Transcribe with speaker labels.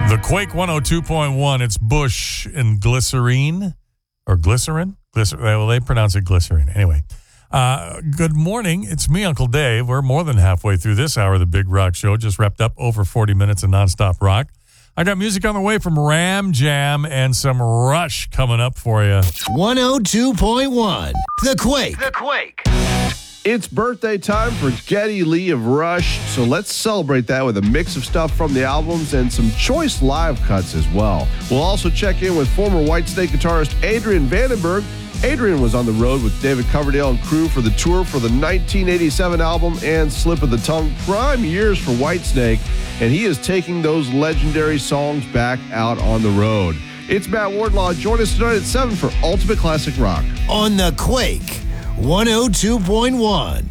Speaker 1: The Quake 102.1, it's Bush and Glycerine, or Glycerin? Well, they pronounce it Glycerine. Anyway, good morning. It's me, Uncle Dave. We're more than halfway through this hour of the Big Rock Show. Just wrapped up over 40 minutes of nonstop rock. I got music on the way from Ram Jam and some Rush coming up for you.
Speaker 2: 102.1, The Quake.
Speaker 3: The Quake.
Speaker 4: It's birthday time for Geddy Lee of Rush, so let's celebrate that with a mix of stuff from the albums and some choice live cuts as well. We'll also check in with former Whitesnake guitarist Adrian Vandenberg. Adrian was on the road with David Coverdale and crew for the tour for the 1987 album and Slip of the Tongue, prime years for Whitesnake, and he is taking those legendary songs back out on the road. It's Matt Wardlaw. Join us tonight at 7 for Ultimate Classic Rock.
Speaker 2: On The Quake, 102.1.